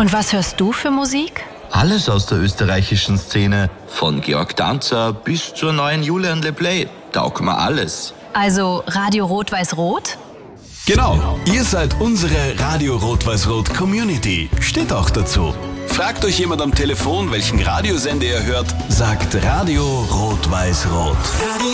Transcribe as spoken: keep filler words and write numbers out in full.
Und was hörst du für Musik? Alles aus der österreichischen Szene, von Georg Danzer bis zur neuen Julian LePlay. Taugt mir alles. Also Radio Rot-Weiß-Rot? Genau, ihr seid unsere Radio Rot-Weiß-Rot Community. Steht auch dazu. Fragt euch jemand am Telefon, welchen Radiosender ihr hört, sagt Radio Rot-Weiß-Rot.